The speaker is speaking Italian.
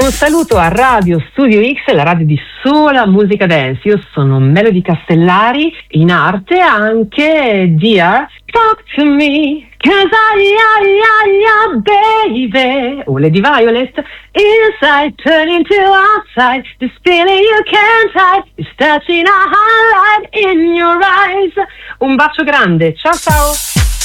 Un saluto a Radio Studio X, la radio di sola musica dance. Io sono Melody Castellari, in arte anche Dear Talk to Me, 'cause baby, o Lady Violet, inside turning to outside, this feeling you can't hide, is touching a highlight in your eyes. Un bacio grande, ciao ciao!